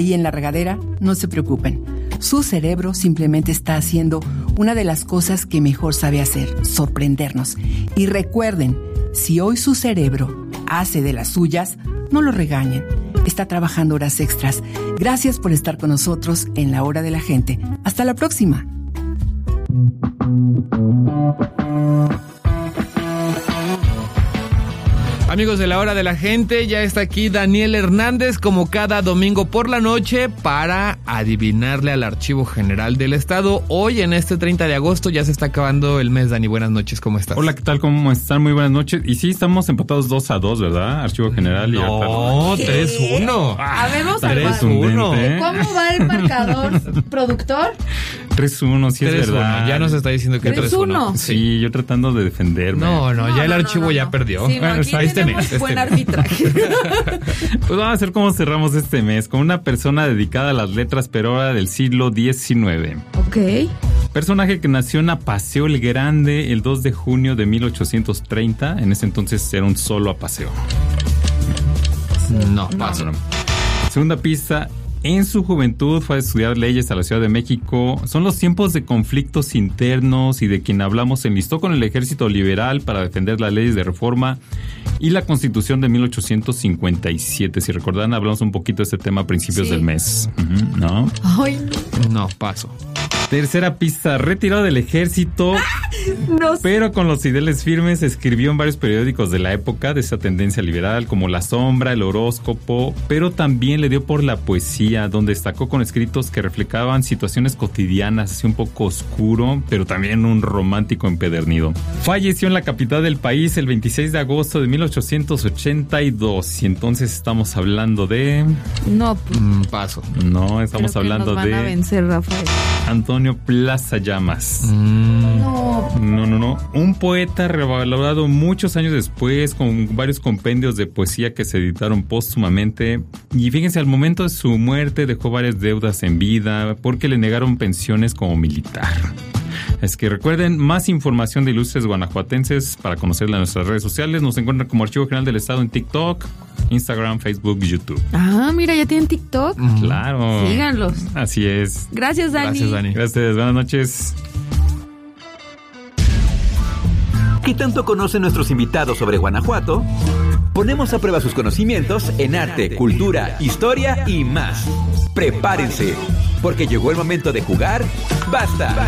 Y en la regadera, no se preocupen. Su cerebro simplemente está haciendo una de las cosas que mejor sabe hacer, sorprendernos. Y recuerden, si hoy su cerebro hace de las suyas, no lo regañen. Está trabajando horas extras. Gracias por estar con nosotros en La Hora de la Gente. Hasta la próxima. Amigos de La Hora de la Gente, ya está aquí Daniel Hernández como cada domingo por la noche para adivinarle al Archivo General del Estado. Hoy en este 30 de agosto ya se está acabando el mes. Dani, buenas noches, ¿cómo estás? Hola, ¿qué tal? ¿Cómo están? Muy buenas noches. Y sí, estamos empatados 2-2, ¿verdad? Archivo General y... No, 3-1. Habemos al 3-1. ¿Cómo va el marcador, productor? 3-1, sí 3-1. Es verdad. Ya nos está diciendo que 3-1. Sí, yo tratando de defenderme. No, ya el archivo ya perdió. Sí, bueno, aquí buen arbitraje. Pues vamos a hacer cómo cerramos este mes, con una persona dedicada a las letras, pero ahora del siglo XIX. Ok. Personaje que nació en Apaseo el Grande el 2 de junio de 1830. En ese entonces era un solo Apaseo. No, paso. No. Segunda pista. En su juventud fue a estudiar leyes a la Ciudad de México. Son los tiempos de conflictos internos y de quien hablamos. Se enlistó con el ejército liberal para defender las leyes de reforma y la Constitución de 1857. Si recordan, hablamos un poquito de este tema a principios del mes. ¿No? Ay, no, paso. Tercera pista, retirado del ejército, no sé. Pero con los ideales firmes, escribió en varios periódicos de la época de esa tendencia liberal, como La Sombra, El Horóscopo, pero también le dio por la poesía, donde destacó con escritos que reflejaban situaciones cotidianas, así un poco oscuro, pero también un romántico empedernido. Falleció en la capital del país el 26 de agosto de 1882, y entonces estamos hablando de... No, paso. No, estamos hablando nos van de... a vencer, Rafael. Antonio Plaza Llamas. No. Un poeta revalorado muchos años después, con varios compendios de poesía que se editaron póstumamente. Y fíjense, al momento de su muerte dejó varias deudas en vida porque le negaron pensiones como militar. Es que recuerden, más información de ilustres guanajuatenses para conocerla en nuestras redes sociales. Nos encuentran como Archivo General del Estado en TikTok, Instagram, Facebook y YouTube. Ah, mira, ya tienen TikTok. Claro. Síganlos. Así es. Gracias, Dani. Gracias, Dani. Gracias, buenas noches. ¿Qué tanto conocen nuestros invitados sobre Guanajuato? Ponemos a prueba sus conocimientos en arte, cultura, historia y más. Prepárense, porque llegó el momento de jugar. ¡Basta!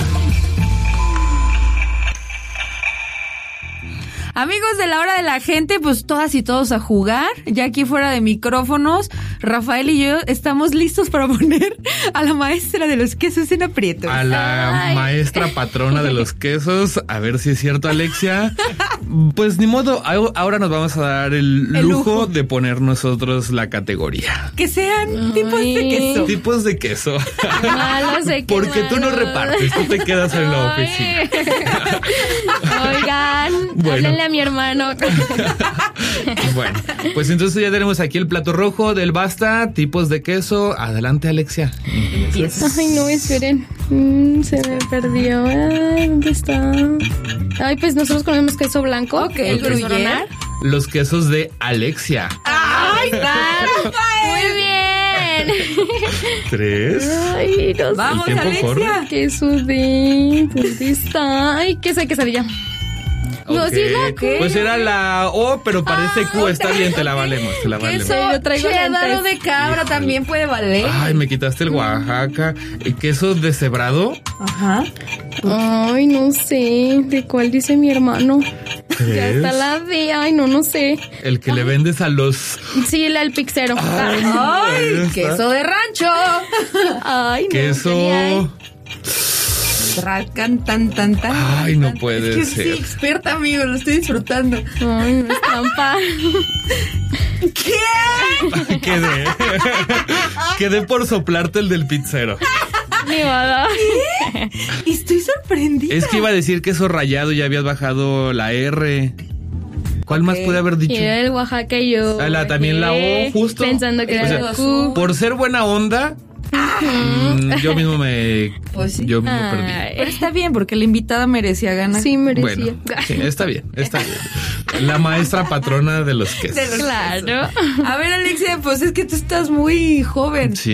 Amigos de La Hora de la Gente, pues todas y todos a jugar. Ya aquí fuera de micrófonos, Rafael y yo estamos listos para poner a la maestra de los quesos en aprietos. A la maestra patrona de los quesos. A ver si es cierto, Alexia. Pues ni modo, ahora nos vamos a dar el lujo de poner nosotros la categoría. Que sean tipos de queso. Tipos de queso. Malos de Porque tú no repartes, tú te quedas en la oficina. Oigan, háblenle a mi hermano. Bueno, pues entonces ya tenemos aquí el plato rojo del Basta, tipos de queso. Adelante, Alexia. Ay, no, esperen. Se me perdió. ¿Dónde está? Ay, pues nosotros comemos queso blanco. Ok, el gruyère. Los quesos de Alexia. ¡Ay, claro! Muy bien. 3. Ay, no sé. Vamos, Alexia. Queso de... ¿Dónde está? Ay, queso de quesadilla. No, sí, la Q. Pues era la O, pero parece Q. Está bien, te la valemos. Queso cheddar de cabra también puede valer. Ay, me quitaste el Oaxaca. ¿Queso deshebrado? Ajá. Ay, no sé. ¿De cuál dice mi hermano? Ya está la D. Ay, no sé. El que le vendes a los... Sí, el pixero. Ay, queso de rancho. Ay, no. Queso... Tracan tan. Ay, no puede es que ser. Sí, experta, amigo, lo estoy disfrutando. Ay, no es trampa. ¿Qué? Quedé por soplarte el del pizzero. Ni modo. ¿Qué? Estoy sorprendida. Es que iba a decir queso rallado y ya habías bajado la R. ¿Cuál más pude haber dicho? Y el Oaxaca y yo. También la O, justo. Pensando que era Q. Por ser buena onda... yo mismo perdí. Pero está bien, porque la invitada merecía ganar. Sí, merecía. Bueno, sí, está bien. La maestra patrona de los quesos. Claro. A ver, Alexia, pues es que tú estás muy joven. Sí.